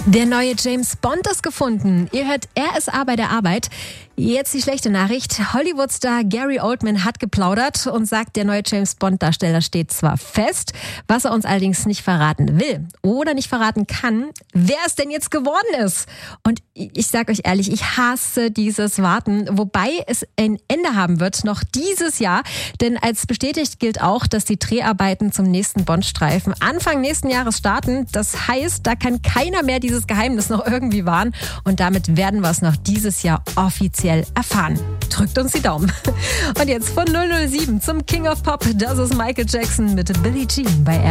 Der neue James Bond ist gefunden. Ihr hört RSA bei der Arbeit. Jetzt die schlechte Nachricht. Hollywood-Star Gary Oldman hat geplaudert und sagt, der neue James Bond-Darsteller steht zwar fest, was er uns allerdings nicht verraten will oder nicht verraten kann, wer es denn jetzt geworden ist. Und ich sage euch ehrlich, ich hasse dieses Warten, wobei es ein Ende haben wird, noch dieses Jahr. Denn als bestätigt gilt auch, dass die Dreharbeiten zum nächsten Bond-Streifen Anfang nächsten Jahres starten. Das heißt, da kann keiner mehr dieses Geheimnis noch irgendwie wahren. Und damit werden wir es noch dieses Jahr offiziell erfahren. Drückt uns die Daumen. Und jetzt von 007 zum King of Pop. Das ist Michael Jackson mit Billie Jean bei